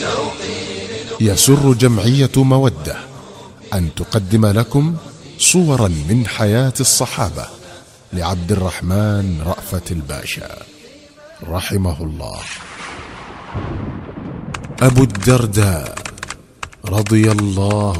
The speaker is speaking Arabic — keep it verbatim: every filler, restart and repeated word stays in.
يسر جمعية مودة أن تقدم لكم صورا من حياة الصحابة لعبد الرحمن رأفت الباشا رحمه الله. أبو الدرداء رضي الله